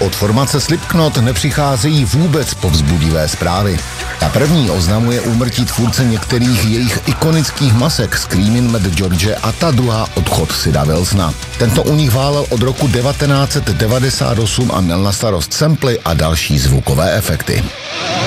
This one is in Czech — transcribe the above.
Od formace Slipknot nepřicházejí vůbec povzbudivé zprávy. Ta první oznamuje úmrtí tvůrce některých jejich ikonických masek Screamin' Mad George a ta druhá odchod Sida Wilsona. Tento u nich válel od roku 1998 a měl na starost samply a další zvukové efekty.